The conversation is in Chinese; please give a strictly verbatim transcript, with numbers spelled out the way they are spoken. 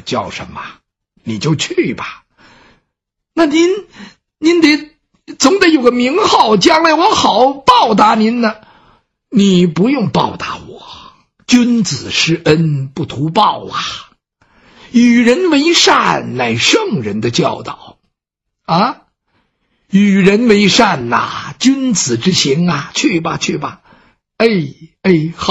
叫什么，你就去吧。那您您得总得有个名号，将来我好报答您呢。你不用报答我，君子施恩不图报啊。与人为善乃圣人的教导啊，与人为善呐、啊，君子之行啊。去吧去吧，哎哎好。